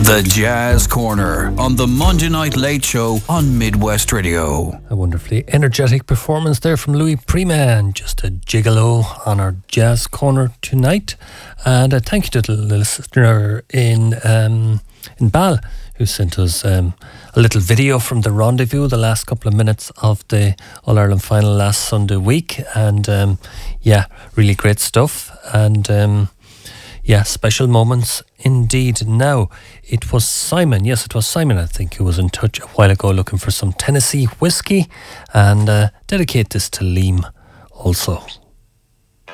The Jazz Corner on the Monday Night Late Show on Midwest Radio. A wonderfully energetic performance there from Louis Prima, just a gigolo on our Jazz Corner tonight. And thank you to the listener in Bal who sent us a little video from the rendezvous, the last couple of minutes of the All-Ireland final last Sunday week. And really great stuff. And special moments indeed. Now, it was Simon, I think, who was in touch a while ago looking for some Tennessee whiskey, and dedicate this to Liam also.